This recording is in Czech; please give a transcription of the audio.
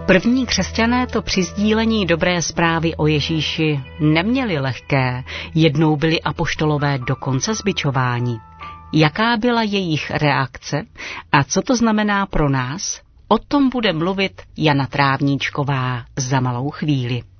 První křesťané to při sdílení dobré zprávy o Ježíši neměli lehké, jednou byli apoštolové dokonce zbičováni. Jaká byla jejich reakce a co to znamená pro nás? O tom bude mluvit Jana Trávníčková za malou chvíli.